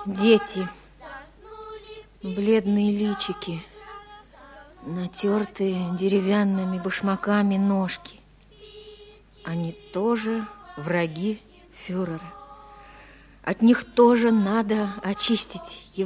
Дети, бледные личики, натертые деревянными башмаками ножки. Они тоже враги фюрера. От них тоже надо очистить